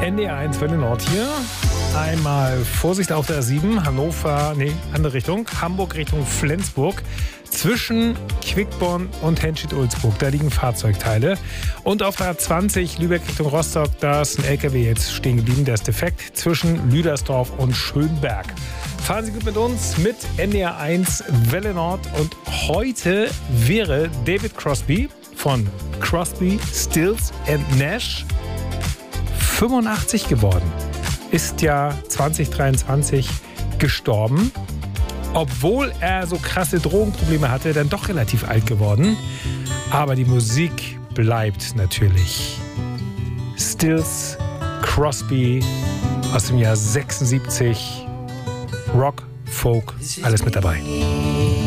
NDR1 Welle Nord hier. Einmal Vorsicht auf der 7, andere Richtung, Hamburg Richtung Flensburg. Zwischen Quickborn und Henstedt-Ulzburg, da liegen Fahrzeugteile. Und auf der 20 Lübeck Richtung Rostock, da ist ein LKW jetzt stehen geblieben, der ist defekt, zwischen Lüdersdorf und Schönberg. Fahren Sie gut mit uns, mit NDR1 Welle Nord. Und heute wäre David Crosby von Crosby, Stills and Nash 85 geworden. Ist ja 2023 gestorben. Obwohl er so krasse Drogenprobleme hatte, dann doch relativ alt geworden. Aber die Musik bleibt natürlich. Stills, Crosby aus dem Jahr 76. Rock, Folk, alles mit dabei.